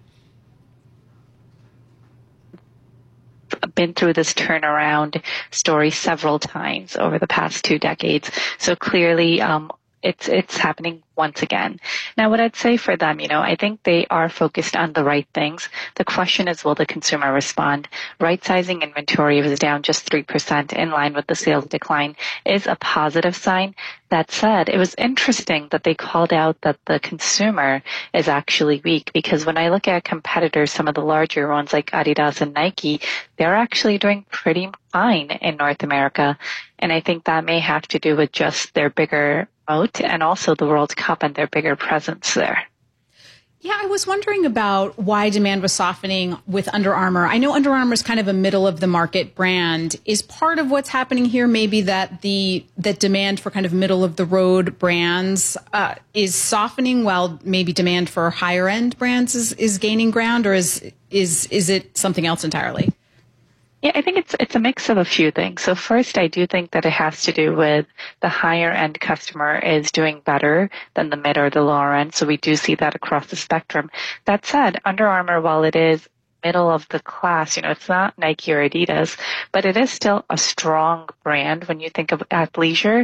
Been through this turnaround story several times over the past two decades. So clearly, um, it's, it's happening once again. Now, what I'd say for them, you know, I think they are focused on the right things. The question is, will the consumer respond? Right-sizing inventory was down just three percent in line with the sales decline is a positive sign. That said, it was interesting that they called out that the consumer is actually weak, because when I look at competitors, some of the larger ones like Adidas and Nike, they're actually doing pretty fine in North America. And I think that may have to do with just their bigger moat and also the World Cup and their bigger presence there.
Yeah, I was wondering about why demand was softening with Under Armour. I know Under Armour is kind of a middle of the market brand. Is part of what's happening here maybe that the that demand for kind of middle of the road brands uh, is softening, while maybe demand for higher end brands is, is gaining ground, or is is is it something else entirely?
Yeah, I think it's it's a mix of a few things. So first, I do think that it has to do with the higher end customer is doing better than the mid or the lower end. So we do see that across the spectrum. That said, Under Armour, while it is middle of the class, you know, it's not Nike or Adidas, but it is still a strong brand when you think of athleisure.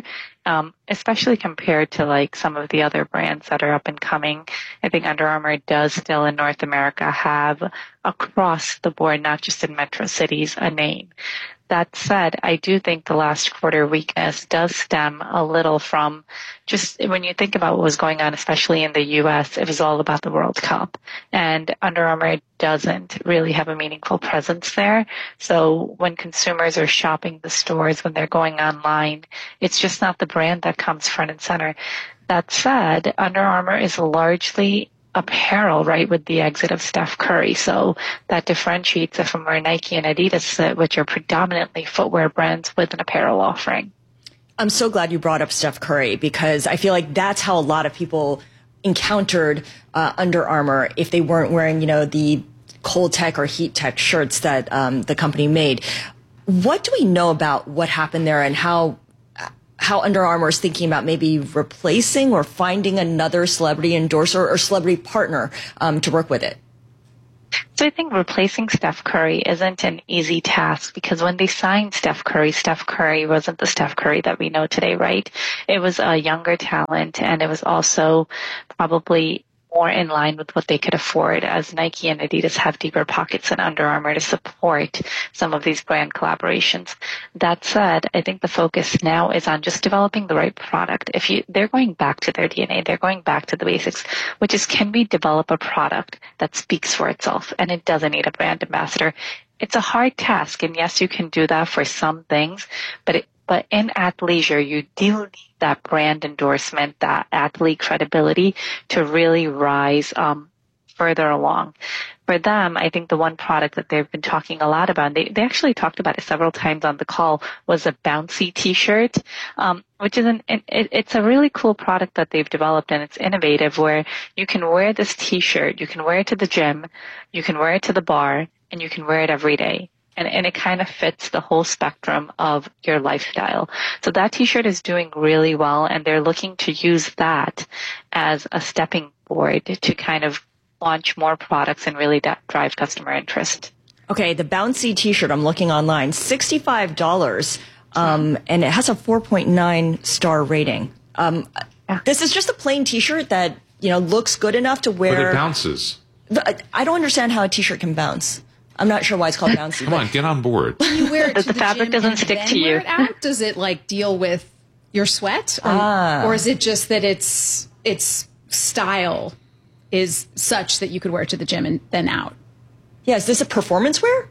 um, especially compared to like some of the other brands that are up and coming. I think Under Armour does still in North America have across the board, not just in metro cities, a name. That said, I do think the last quarter weakness does stem a little from just when you think about what was going on, especially in the U S, it was all about the World Cup. And Under Armour doesn't really have a meaningful presence there. So when consumers are shopping the stores, when they're going online, it's just not the brand that comes front and center. That said, Under Armour is largely apparel, right, with the exit of Steph Curry. So that differentiates it from where Nike and Adidas, which are predominantly footwear brands with an apparel offering.
I'm so glad you brought up Steph Curry, because I feel like that's how a lot of people encountered uh, Under Armour if they weren't wearing, you know, the Cold Tech or Heat Tech shirts that um, the company made. What do we know about what happened there and how how Under Armour is thinking about maybe replacing or finding another celebrity endorser or celebrity partner um, to work with it?
So I think replacing Steph Curry isn't an easy task, because when they signed Steph Curry, Steph Curry wasn't the Steph Curry that we know today, right? It was a younger talent, and it was also probably more in line with what they could afford, as Nike and Adidas have deeper pockets than Under Armour to support some of these brand collaborations. That said, I think the focus now is on just developing the right product. If you, they're going back to their D N A, they're going back to the basics, which is, can we develop a product that speaks for itself and it doesn't need a brand ambassador? It's a hard task, and yes, you can do that for some things, but it, but in athleisure, you do need that brand endorsement, that athlete credibility to really rise um, further along. For them, I think the one product that they've been talking a lot about, they, they actually talked about it several times on the call, was a bouncy T-shirt, um, which is an, it, it's a really cool product that they've developed, and it's innovative, where you can wear this T-shirt, you can wear it to the gym, you can wear it to the bar, and you can wear it every day. And, and it kind of fits the whole spectrum of your lifestyle. So that T-shirt is doing really well, and they're looking to use that as a stepping board to kind of launch more products and really da- drive customer interest.
Okay, the bouncy T-shirt, I'm looking online, sixty-five dollars, um, and it has a four point nine star rating. Um, yeah. This is just a plain T-shirt that, you know, looks good enough to wear.
But it bounces.
The, I don't understand how a T-shirt can bounce. I'm not sure why it's called bouncy.
Come on, get on board.
When you wear it to
the, the fabric
gym
doesn't stick to you.
Wear it out? Does it like deal with your sweat, or,
ah.
or is it just that its its style is such that you could wear it to the gym and then out?
Yeah, is this a performance wear?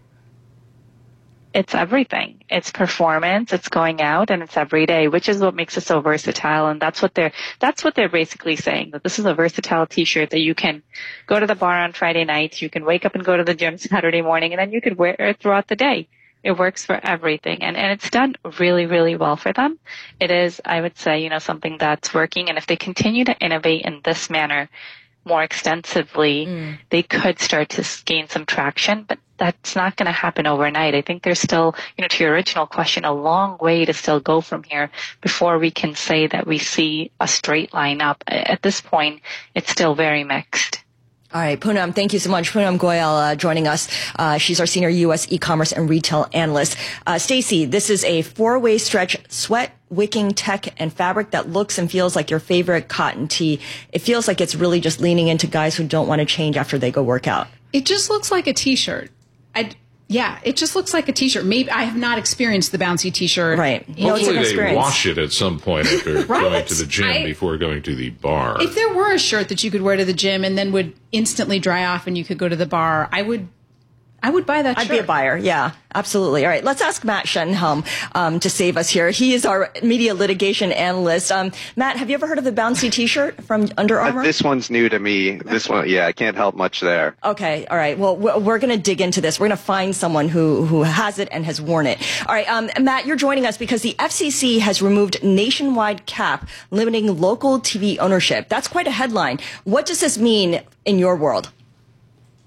It's everything. It's performance, it's going out, and it's every day, which is what makes it so versatile. And that's what they're, that's what they're basically saying, that this is a versatile T-shirt that you can go to the bar on Friday nights, you can wake up and go to the gym Saturday morning, and then you could wear it throughout the day. It works for everything. And, and it's done really, really well for them. It is, I would say, you know, something that's working. And if they continue to innovate in this manner more extensively, mm. they could start to gain some traction, but that's not going to happen overnight. I think there's still, you know, to your original question, a long way to still go from here before we can say that we see a straight line up. At this point, it's still very mixed.
All right, Poonam, thank you so much. Poonam Goyal uh, joining us. Uh, she's our senior U S e-commerce and retail analyst. Uh, Stacey, this is a four-way stretch sweat wicking tech and fabric that looks and feels like your favorite cotton tee. It feels like it's really just leaning into guys who don't want to change after they go work out.
It just looks like a T-shirt. I'd, yeah, it just looks like a T-shirt. Maybe I have not experienced the bouncy T-shirt.
Right.
You know, Hopefully they wash it at some point if they're
right?
going to the gym
I,
before going to the bar.
If there were a shirt that you could wear to the gym and then would instantly dry off and you could go to the bar, I would I would buy that
I'd
shirt.
be a buyer. Yeah, absolutely. All right, let's ask Matt Shenhelm um, to save us here. He is our media litigation analyst. Um, Matt, have you ever heard of the bouncy T-shirt from Under Armour?
Uh, this one's new to me. This one, yeah, I can't help much there.
Okay, all right. Well, we're going to dig into this. We're going to find someone who, who has it and has worn it. All right, um, Matt, you're joining us because the F C C has removed nationwide cap limiting local T V ownership. That's quite a headline. What does this mean in your world?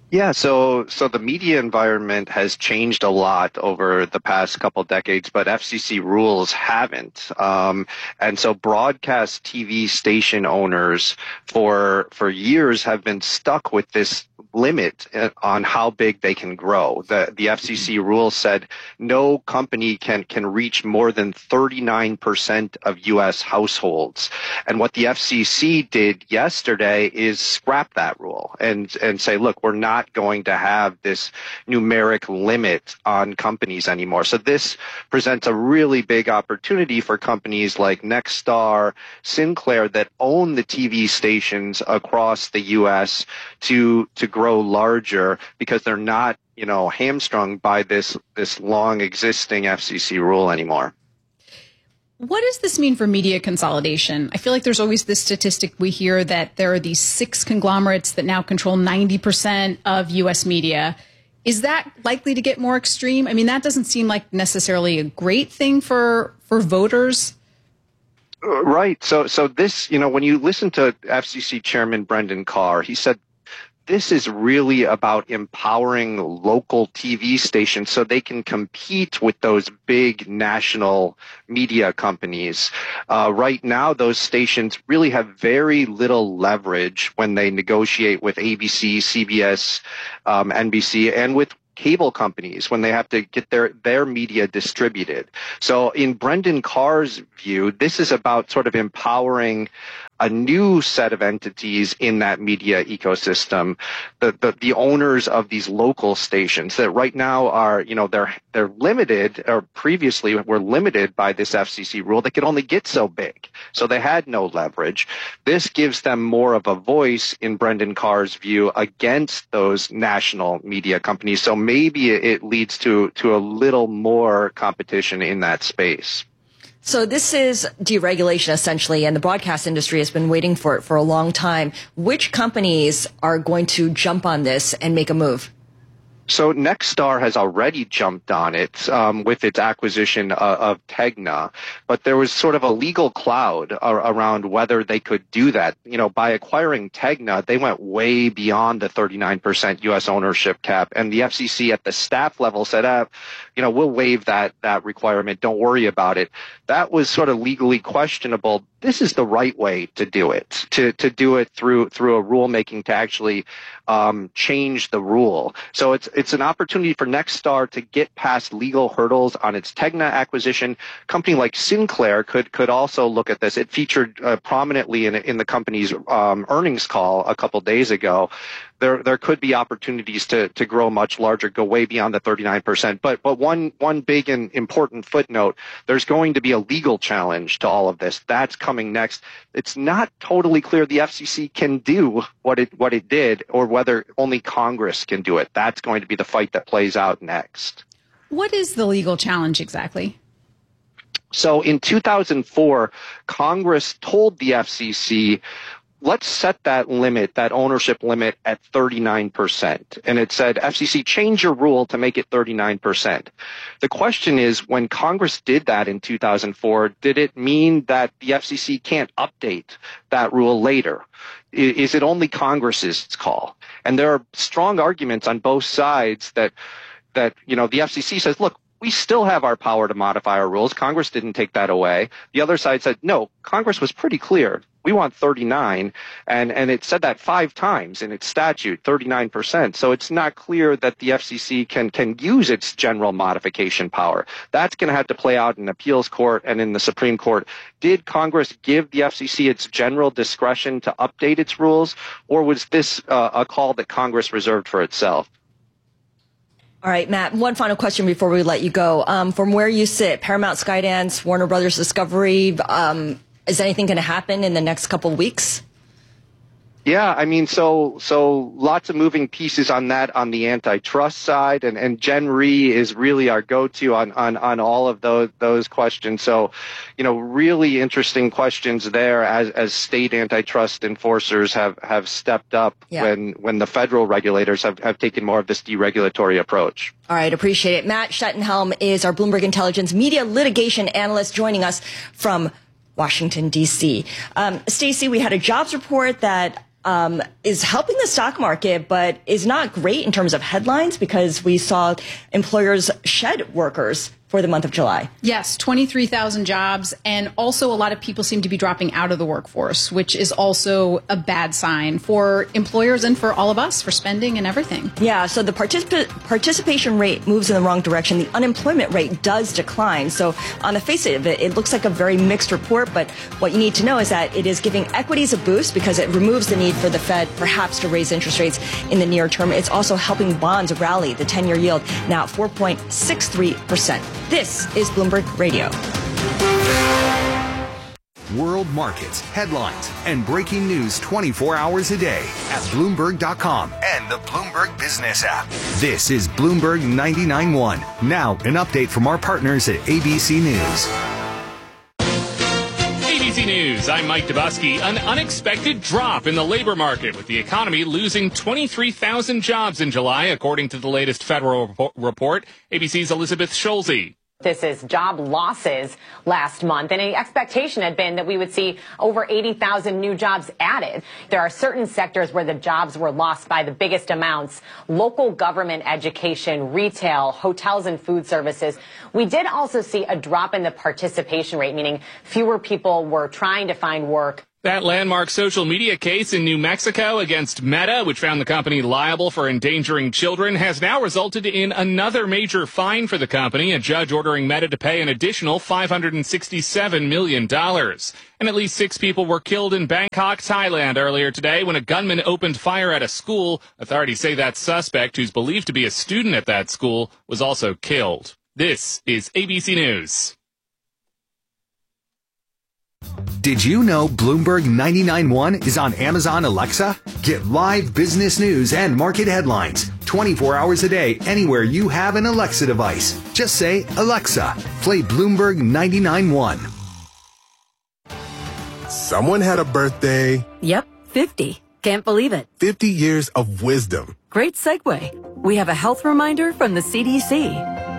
Yeah, so so the media environment has changed a lot over the past couple decades, but F C C rules haven't. Um, and so broadcast T V station owners for for years have been stuck with this limit on how big they can grow. The the F C C rules said no company can can reach more than thirty-nine percent of U S households. And what the F C C did yesterday is scrap that rule and and say, look, we're not going to have this numeric limit on companies anymore. So this presents a really big opportunity for companies like Nexstar, Sinclair that own the T V stations across the U S to to grow larger because they're not, you know, hamstrung by this this long existing F C C rule anymore.
What does this mean for media consolidation? I feel like there's always this statistic we hear that there are these six conglomerates that now control ninety percent of U S media. Is that likely to get more extreme? I mean, that doesn't seem like necessarily a great thing for for voters.
Right. So so this, you know, when you listen to F C C Chairman Brendan Carr, he said this is really about empowering local T V stations so they can compete with those big national media companies. Uh, right now, those stations really have very little leverage when they negotiate with A B C, C B S, um, N B C, and with cable companies when they have to get their, their media distributed. So in Brendan Carr's view, this is about sort of empowering a new set of entities in that media ecosystem, the, the the owners of these local stations that right now are, you know, they're they're limited, or previously were limited by this F C C rule. They could only get so big, so they had no leverage. This gives them more of a voice, in Brendan Carr's view, against those national media companies. So maybe it leads to to a little more competition in that space.
So this is deregulation, essentially, and the broadcast industry has been waiting for it for a long time. Which companies are going to jump on this and make a move?
So Nexstar has already jumped on it um, with its acquisition uh, of Tegna, but there was sort of a legal cloud uh, around whether they could do that. You know, by acquiring Tegna, they went way beyond the thirty-nine percent U S ownership cap, and the F C C at the staff level said, uh, you know, we'll waive that that requirement. Don't worry about it. That was sort of legally questionable. This is the right way to do it, to to do it through through a rulemaking to actually um, change the rule. So it's it's an opportunity for Nexstar to get past legal hurdles on its Tegna acquisition. A company like Sinclair could could also look at this. It featured uh, prominently in in the company's um, earnings call a couple days ago. There there could be opportunities to to grow much larger, go way beyond the thirty-nine percent. But but one one big and important footnote: there's going to be a legal challenge to all of this. That's coming next. It's not totally clear the F C C can do what it what it did, or whether only Congress can do it. That's going to be the fight that plays out next.
What is the legal challenge exactly?
So in two thousand four, Congress told the F C C, let's set that limit, that ownership limit, at thirty-nine percent. And it said, F C C, change your rule to make it thirty-nine percent. The question is, when Congress did that in two thousand four, did it mean that the F C C can't update that rule later? Is it only Congress's call? And there are strong arguments on both sides that, that, you know, the F C C says, look, we still have our power to modify our rules. Congress didn't take that away. The other side said, no, Congress was pretty clear. We want thirty-nine, and, and it said that five times in its statute, thirty-nine percent. So it's not clear that the F C C can, can use its general modification power. That's going to have to play out in appeals court and in the Supreme Court. Did Congress give the F C C its general discretion to update its rules, or was this uh, a call that Congress reserved for itself?
All right, Matt, one final question before we let you go. Um, from where you sit, Paramount, Skydance, Warner Brothers Discovery, um, is anything going to happen in the next couple of weeks?
Yeah, I mean, so so lots of moving pieces on that on the antitrust side, and, and Jen Rhee is really our go-to on, on, on all of those those questions. So, you know, really interesting questions there as as state antitrust enforcers have, have stepped up yeah. when when the federal regulators have, have taken more of this deregulatory approach.
All right, appreciate it. Matt Schettenhelm is our Bloomberg Intelligence media litigation analyst joining us from Washington, D C. Um, Stacey, we had a jobs report that um, is helping the stock market, but is not great in terms of headlines because we saw employers shed workers for the month of July.
Yes, twenty-three thousand jobs. And also a lot of people seem to be dropping out of the workforce, which is also a bad sign for employers and for all of us, for spending and everything.
Yeah, so the particip- participation rate moves in the wrong direction. The unemployment rate does decline. So on the face of it, it looks like a very mixed report. But what you need to know is that it is giving equities a boost because it removes the need for the Fed perhaps to raise interest rates in the near term. It's also helping bonds rally, the ten-year yield now at four point six three percent. This is Bloomberg Radio.
World markets, headlines, and breaking news twenty-four hours a day at Bloomberg dot com and the Bloomberg Business app. This is Bloomberg ninety-nine point one. Now, an update from our partners at A B C News.
A B C News, I'm Mike Dubosky. An unexpected drop in the labor market, with the economy losing twenty-three thousand jobs in July, according to the latest federal report. A B C's Elizabeth Scholze.
This is job losses last month, and the expectation had been that we would see over eighty thousand new jobs added. There are certain sectors where the jobs were lost by the biggest amounts: local government, education, retail, hotels, and food services. We did also see a drop in the participation rate, meaning fewer people were trying to find work.
That landmark social media case in New Mexico against Meta, which found the company liable for endangering children, has now resulted in another major fine for the company, a judge ordering Meta to pay an additional five hundred sixty-seven million dollars. And at least six people were killed in Bangkok, Thailand earlier today when a gunman opened fire at a school. Authorities say that suspect, who's believed to be a student at that school, was also killed. This is A B C News.
Did you know Bloomberg ninety-nine point one is on Amazon Alexa? Get live business news and market headlines twenty-four hours a day anywhere you have an Alexa device. Just say, Alexa, play Bloomberg ninety-nine point one.
Someone had a birthday.
Yep, fifty. Can't believe it.
fifty years of wisdom.
Great segue. We have a health reminder from the C D C.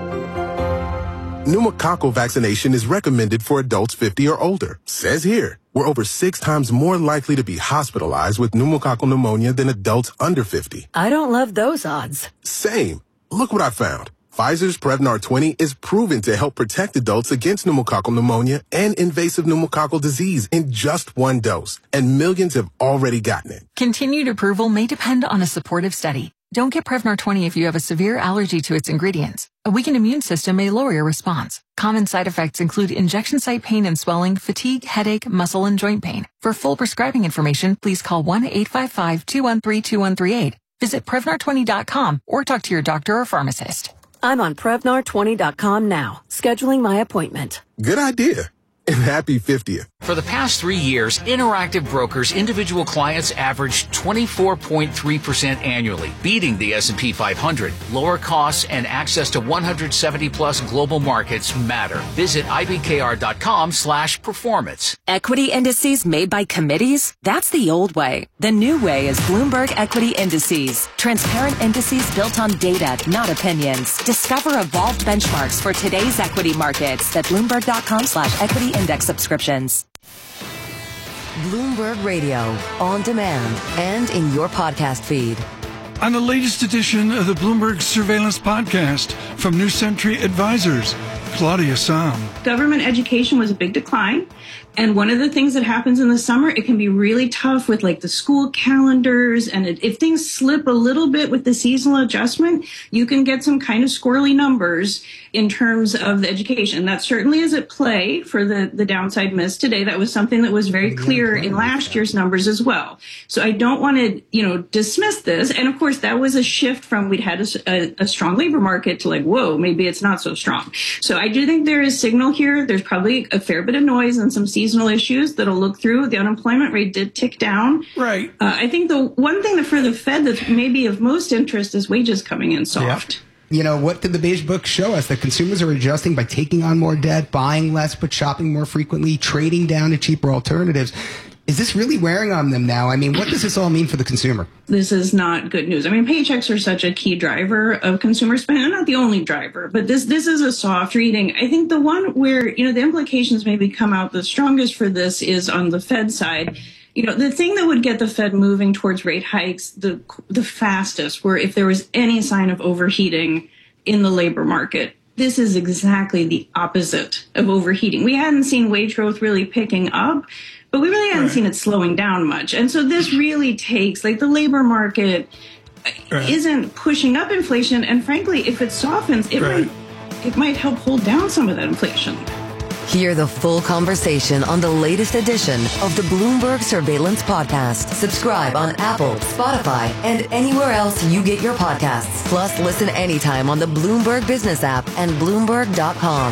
Pneumococcal vaccination is recommended for adults fifty or older. Says here, we're over six times more likely to be hospitalized with pneumococcal pneumonia than adults under fifty.
I don't love those odds.
Same. Look what I found. Pfizer's Prevnar twenty is proven to help protect adults against pneumococcal pneumonia and invasive pneumococcal disease in just one dose. And millions have already gotten it.
Continued approval may depend on a supportive study. Don't get Prevnar twenty if you have a severe allergy to its ingredients. A weakened immune system may lower your response. Common side effects include injection site pain and swelling, fatigue, headache, muscle, and joint pain. For full prescribing information, please call one eight five five, two one three, two one three eight. Visit Prevnar twenty dot com or talk to your doctor or pharmacist.
I'm on Prevnar twenty dot com now, scheduling my appointment.
Good idea. And happy fiftieth.
For the past three years, Interactive Brokers individual clients averaged twenty-four point three percent annually, beating the S and P five hundred. Lower costs and access to one hundred seventy plus global markets matter. Visit ibkr.com slash performance.
Equity indices made by committees? That's the old way. The new way is Bloomberg Equity Indices. Transparent indices built on data, not opinions. Discover evolved benchmarks for today's equity markets at bloomberg.com slash equity index subscriptions.
Bloomberg Radio, on demand and in your podcast feed.
On the latest edition of the Bloomberg Surveillance Podcast from New Century Advisors, Claudia Sahm.
Government education was a big decline. And one of the things that happens in the summer, it can be really tough with like the school calendars. And it, if things slip a little bit with the seasonal adjustment, you can get some kind of squirrely numbers in terms of the education. That certainly is at play for the, the downside miss today. That was something that was very clear in last year's numbers as well. So I don't want to, you know, dismiss this. And of course, that was a shift from we'd had a, a, a strong labor market to like, whoa, maybe it's not so strong. So I do think there is signal here. There's probably a fair bit of noise and some seasonal issues that'll look through. The unemployment rate did tick down.
Right.
Uh, I think the one thing that for the Fed that's maybe of most interest is wages coming in soft.
Yep. You know, what did the Beige Book show us? That consumers are adjusting by taking on more debt, buying less, but shopping more frequently, trading down to cheaper alternatives. Is this really wearing on them now? I mean, what does this all mean for the consumer?
This is not good news. I mean, paychecks are such a key driver of consumer spending. They're not the only driver, but this this is a soft reading. I think the one where, you know, the implications maybe come out the strongest for this is on the Fed side. You know, the thing that would get the Fed moving towards rate hikes the the fastest were if there was any sign of overheating in the labor market. This is exactly the opposite of overheating. We hadn't seen wage growth really picking up, but we really hadn't right. seen it slowing down much. And so this really takes, like, the labor market right. isn't pushing up inflation. And frankly, if it softens, it right. might it might help hold down some of that inflation.
Hear the full conversation on the latest edition of the Bloomberg Surveillance Podcast. Subscribe on Apple, Spotify, and anywhere else you get your podcasts. Plus, listen anytime on the Bloomberg Business app and Bloomberg dot com.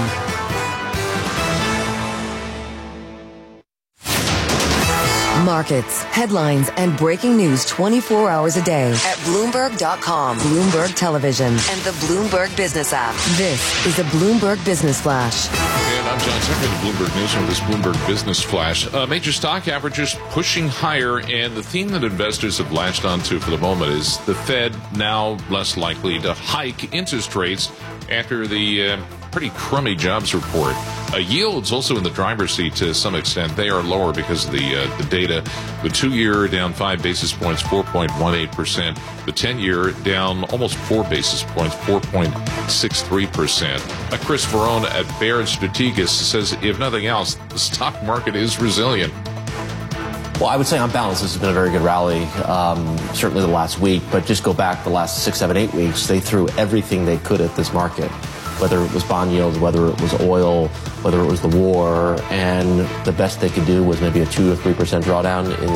Markets, headlines, and breaking news twenty-four hours a day at Bloomberg dot com, Bloomberg Television, and the Bloomberg Business app. This is a Bloomberg Business Flash.
And I'm John Tucker, the Bloomberg News with this Bloomberg Business Flash. Uh, major stock averages pushing higher, and the theme that investors have latched onto for the moment is the Fed now less likely to hike interest rates after the uh, pretty crummy jobs report. Uh, yields also in the driver's seat to some extent. They are lower because of the uh, the data. The two-year down five basis points, four point one eight percent. The ten-year down almost four basis points, four point six three percent. Uh, Chris Verone at Baird Strategas says, if nothing else, the stock market is resilient.
Well, I would say on balance, this has been a very good rally, um, certainly the last week. But just go back the last six, seven, eight weeks, they threw everything they could at this market, whether it was bond yields, whether it was oil, whether it was the war, and the best they could do was maybe a two or three percent drawdown in